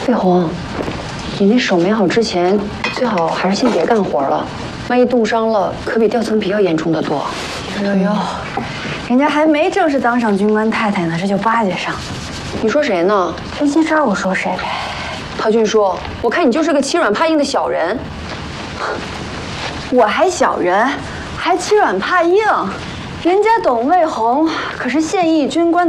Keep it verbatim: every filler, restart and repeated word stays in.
魏红，你那手没好之前，最好还是先别干活了，万一冻伤了，可比掉层皮要严重的多。 呦呦，人家还没正式当上军官太太呢，这就巴结上。 你说谁呢？ 真心知道我说谁呗。 陶俊书，我看你就是个欺软怕硬的小人。 我还小人，还欺软怕硬？人家董卫红可是现役军官的。